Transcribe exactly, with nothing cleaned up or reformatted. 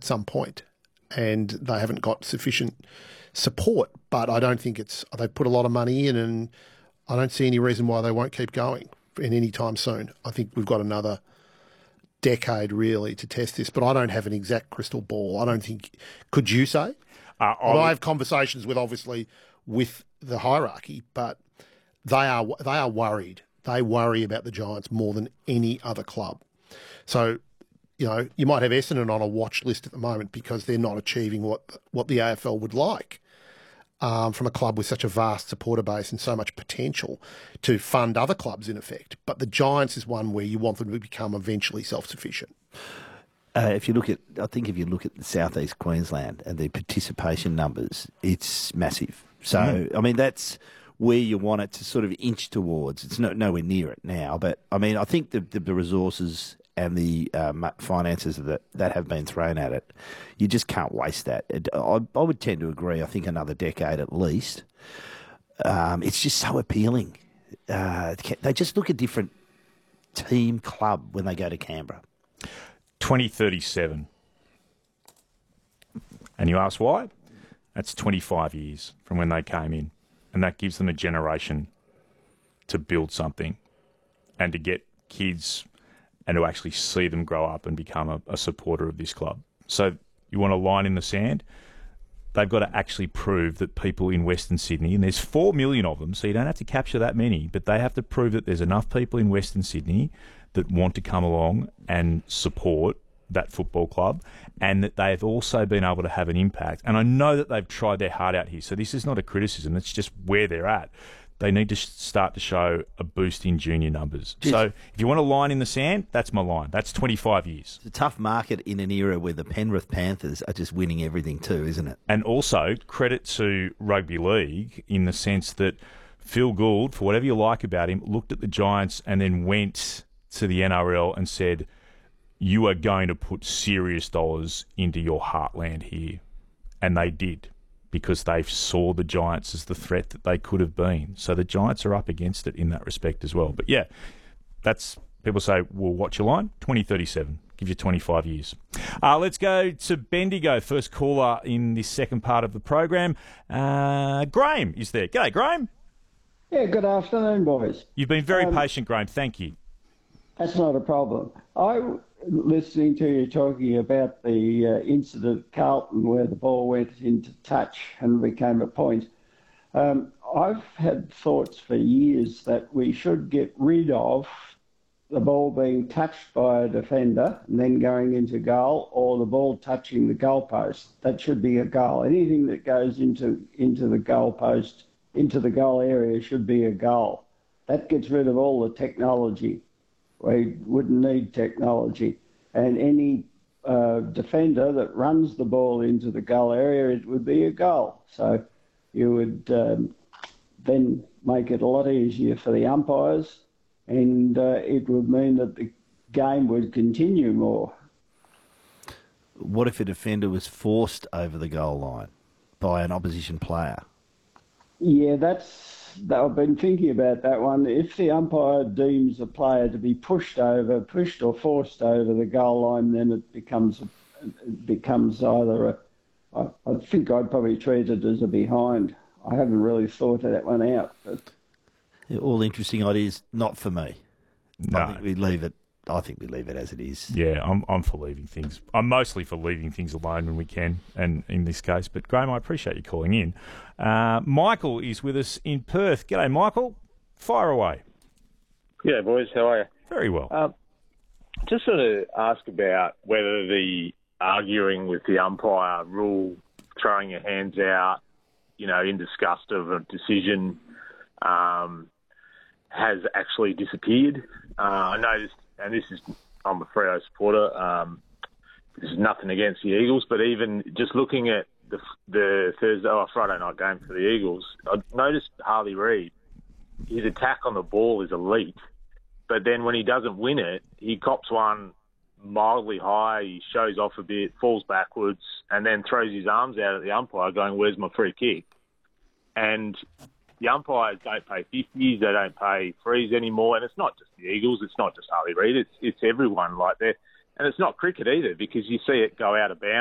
at some point, and they haven't got sufficient support. But I don't think it's they've put a lot of money in, and I don't see any reason why they won't keep going in any time soon. I think we've got another decade really to test this, but I don't have an exact crystal ball. I don't think. Could you say? Uh, well, I have conversations with obviously with the hierarchy, but they are they are worried. They worry about the Giants more than any other club. So, you know, you might have Essendon on a watch list at the moment because they're not achieving what what the A F L would like um, from a club with such a vast supporter base and so much potential to fund other clubs in effect. But the Giants is one where you want them to become eventually self-sufficient. Uh, if you look at, I think if you look at the southeast Queensland and the participation numbers, it's massive. So, mm. I mean, that's where you want it to sort of inch towards. It's no, nowhere near it now, but I mean, I think the, the, the resources and the um, finances that, that have been thrown at it, you just can't waste that. It, I, I would tend to agree. I think another decade at least. Um, it's just so appealing. Uh, they just look a different team club when they go to Canberra. twenty thirty-seven. And you ask why? That's twenty-five years from when they came in. And that gives them a generation to build something and to get kids and to actually see them grow up and become a, a supporter of this club. So you want a line in the sand? They've got to actually prove that people in Western Sydney, and there's four million of them, so you don't have to capture that many, but they have to prove that there's enough people in Western Sydney that want to come along and support that football club, and that they've also been able to have an impact. And I know that they've tried their heart out here, so this is not a criticism, it's just where they're at. They need to start to show a boost in junior numbers. Just, so if you want a line in the sand, that's my line. That's twenty-five years. It's a tough market in an era where the Penrith Panthers are just winning everything too, isn't it? And also, credit to rugby league in the sense that Phil Gould, for whatever you like about him, looked at the Giants and then went to the N R L and said, you are going to put serious dollars into your heartland here. And they did, because they saw the Giants as the threat that they could have been. So the Giants are up against it in that respect as well. But yeah, that's, people say, well, what's your line? twenty thirty-seven. Give you twenty-five years. Uh, let's go to Bendigo, first caller in this second part of the program. Uh, Graham is there. G'day, Graham. Yeah, good afternoon, boys. You've been very um, patient, Graham. Thank you. That's not a problem. I, listening to you talking about the uh, incident at Carlton where the ball went into touch and became a point, um, I've had thoughts for years that we should get rid of the ball being touched by a defender and then going into goal, or the ball touching the goalpost. That should be a goal. Anything that goes into into the goalpost, into the goal area, should be a goal. That gets rid of all the technology. We wouldn't need technology. And any uh, defender that runs the ball into the goal area, it would be a goal. So you would um, then make it a lot easier for the umpires, and uh, it would mean that the game would continue more. What if a defender was forced over the goal line by an opposition player? Yeah, that's... I've been thinking about that one. If the umpire deems a player to be pushed over, pushed or forced over the goal line, then it becomes it becomes either a... I, I think I'd probably treat it as a behind. I haven't really thought of that one out. But all interesting ideas, not for me. No. I think we leave it. I think we leave it as it is. Yeah, I'm I'm for leaving things. I'm mostly for leaving things alone when we can, and in this case. But Graham, I appreciate you calling in. Uh, Michael is with us in Perth. G'day, Michael. Fire away. Yeah, boys. How are you? Very well. Um, just sort of ask about whether the arguing with the umpire rule, throwing your hands out, you know, in disgust of a decision, um, has actually disappeared. Uh, I noticed, and this is, I'm a Freo supporter, um, this is nothing against the Eagles, but even just looking at the, the Thursday, oh, Friday night game for the Eagles, I noticed Harley Reid, his attack on the ball is elite, but then when he doesn't win it, he cops one mildly high, he shows off a bit, falls backwards, and then throws his arms out at the umpire going, where's my free kick? And the umpires don't pay fifties, they don't pay threes anymore, and it's not just the Eagles, it's not just Harley Reid, it's it's everyone like that. And it's not cricket either, because you see it go out of bounds